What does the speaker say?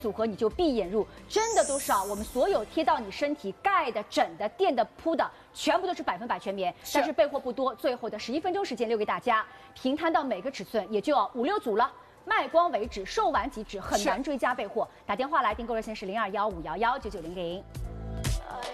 组合你就闭眼入，真的都少。我们所有贴到你身体盖的、枕的、垫的、铺的，全部都是100%全棉。但是备货不多，最后的11分钟时间留给大家，平摊到每个尺寸也就要5、6组了。卖光为止，售完即止，很难追加备货。打电话来订购热线是0215119990。